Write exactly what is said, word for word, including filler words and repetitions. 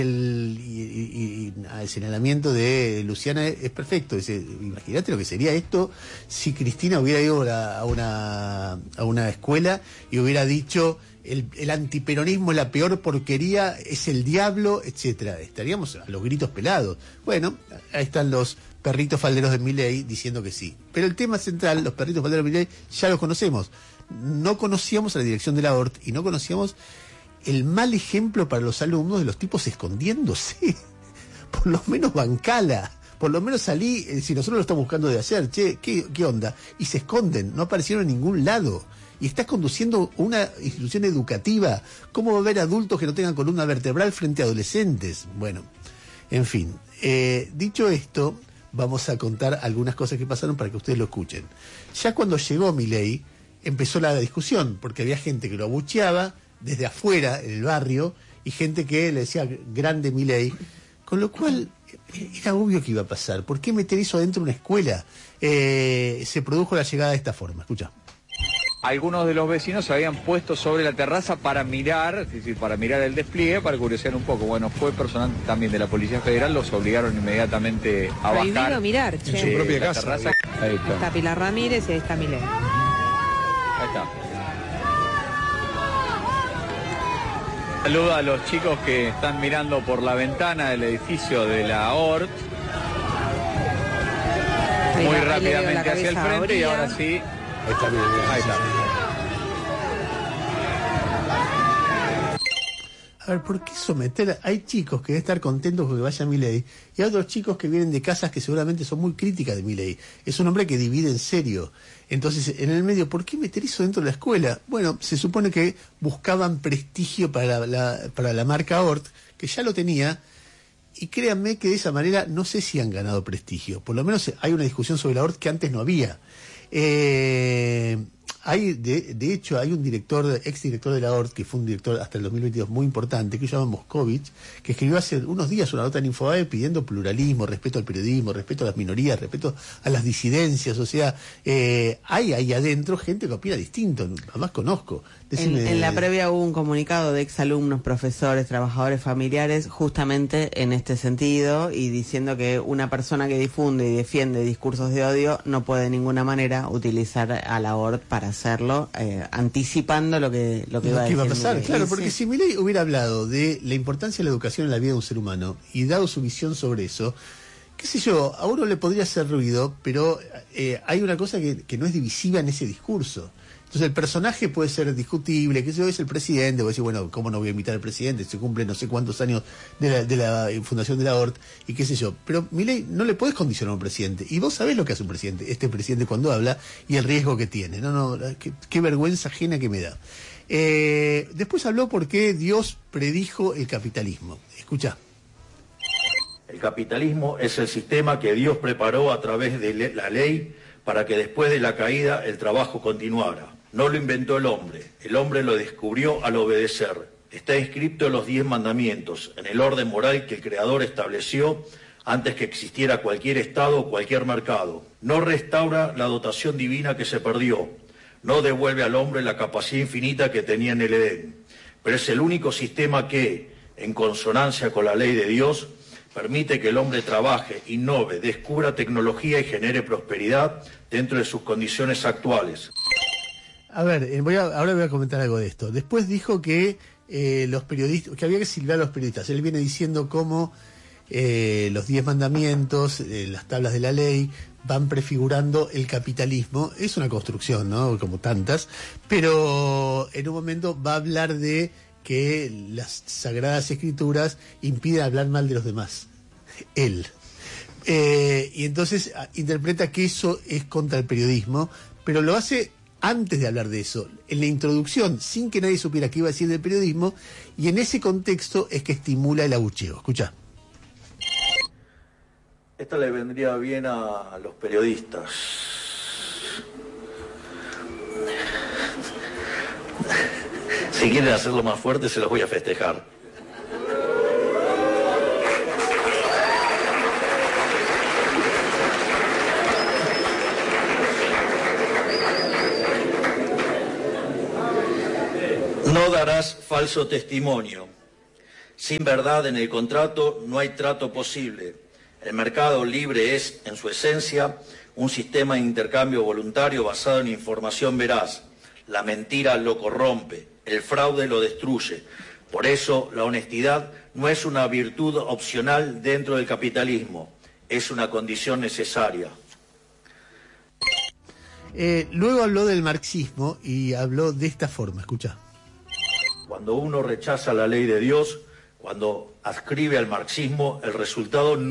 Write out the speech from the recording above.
El, y, y, y el señalamiento de Luciana es perfecto. Dice, imagínate lo que sería esto si Cristina hubiera ido a una, a una escuela y hubiera dicho el, el antiperonismo es la peor porquería, es el diablo, etcétera. Estaríamos a los gritos pelados. Bueno, ahí están los perritos falderos de Milei diciendo que sí. Pero el tema central, los perritos falderos de Milei, ya los conocemos. No conocíamos a la dirección de la O R T y no conocíamos el mal ejemplo para los alumnos de los tipos escondiéndose. Por lo menos bancala, por lo menos salí, eh, si nosotros lo estamos buscando de hacer, che, ¿qué, qué onda? Y se esconden, no aparecieron en ningún lado. Y estás conduciendo una institución educativa. ¿Cómo va a haber adultos que no tengan columna vertebral frente a adolescentes? Bueno, en fin. Eh, dicho esto, vamos a contar algunas cosas que pasaron para que ustedes lo escuchen. Ya cuando llegó Milei, empezó la discusión, porque había gente que lo abucheaba desde afuera, en el barrio, y gente que le decía grande Milei, con lo cual era obvio que iba a pasar. ¿Por qué meter eso dentro de una escuela? Eh, se produjo la llegada de esta forma, escucha. Algunos de los vecinos se habían puesto sobre la terraza para mirar, es decir, para mirar el despliegue, para curiosear un poco. Bueno, fue personal también de la Policía Federal, los obligaron inmediatamente a Prohibido bajar. mirar, En che. su propia casa. Terraza. Ahí está. Está Pilar Ramírez y ahí está Milei. Ahí está. Saluda a los chicos que están mirando por la ventana del edificio de la O R T. Muy Ahí rápidamente hacia el frente abría. y ahora sí. Ahí está, bien, bien, Ahí está. A ver, ¿por qué someter? Hay chicos que deben estar contentos porque vaya Milei y hay otros chicos que vienen de casas que seguramente son muy críticas de Milei. Es un hombre que divide en serio. Entonces, en el medio, ¿por qué meter eso dentro de la escuela? Bueno, se supone que buscaban prestigio para la, la, para la marca O R T, que ya lo tenía, y créanme que de esa manera no sé si han ganado prestigio. Por lo menos hay una discusión sobre la O R T que antes no había. Eh... Hay, de, de hecho, hay un director, ex director de la O R T, que fue un director hasta el dos mil veintidós muy importante, que se llama Moscovich, que escribió hace unos días una nota en Infobae pidiendo pluralismo, respeto al periodismo, respeto a las minorías, respeto a las disidencias. O sea, eh, hay ahí adentro gente que opina distinto, además conozco. Decime... En, en la previa hubo un comunicado de exalumnos, profesores, trabajadores familiares, justamente en este sentido, y diciendo que una persona que difunde y defiende discursos de odio no puede de ninguna manera utilizar a la O R T para hacerlo, eh, anticipando lo que lo que lo iba a, que iba a decir pasar, Milei. claro, Sí, porque sí. si Milei hubiera hablado de la importancia de la educación en la vida de un ser humano y dado su visión sobre eso, qué sé yo, a uno le podría hacer ruido, pero eh, hay una cosa que, que no es divisiva en ese discurso. Entonces el personaje puede ser discutible, que sé yo, es el presidente, voy a decir, bueno, ¿cómo no voy a invitar al presidente? Se cumple no sé cuántos años de la, de la fundación de la O R T, y qué sé yo. Pero Milei no le podés condicionar a un presidente, y vos sabés lo que hace un presidente, este presidente cuando habla, y el riesgo que tiene. No, no, qué, qué vergüenza ajena que me da. Eh, después habló por qué Dios predijo el capitalismo. Escuchá. El capitalismo es el sistema que Dios preparó a través de la ley para que después de la caída el trabajo continuara. No lo inventó el hombre, el hombre lo descubrió al obedecer. Está inscrito en los diez mandamientos, en el orden moral que el Creador estableció antes que existiera cualquier Estado o cualquier mercado. No restaura la dotación divina que se perdió, no devuelve al hombre la capacidad infinita que tenía en el Edén, pero es el único sistema que, en consonancia con la ley de Dios, permite que el hombre trabaje, innove, descubra tecnología y genere prosperidad dentro de sus condiciones actuales. A ver, eh, voy a, ahora voy a comentar algo de esto. Después dijo que eh, los periodistas, que había que silbar a los periodistas. Él viene diciendo cómo eh, los diez mandamientos, eh, las tablas de la ley, van prefigurando el capitalismo. Es una construcción, ¿no? Como tantas. Pero en un momento va a hablar de que las sagradas escrituras impiden hablar mal de los demás. Él. Eh, y entonces a, interpreta que eso es contra el periodismo, pero lo hace antes de hablar de eso, en la introducción, sin que nadie supiera qué iba a decir del periodismo, y en ese contexto es que estimula el abucheo. Escuchá. Esto le vendría bien a los periodistas. Si quieren hacerlo más fuerte, se los voy a festejar. No darás falso testimonio. Sin verdad en el contrato no hay trato posible. El mercado libre es, en su esencia, un sistema de intercambio voluntario basado en información veraz. La mentira lo corrompe, el fraude lo destruye. Por eso, la honestidad no es una virtud opcional dentro del capitalismo, es una condición necesaria. Eh, luego habló del marxismo y habló de esta forma, escucha. Cuando uno rechaza la ley de Dios, cuando adscribe al marxismo, el resultado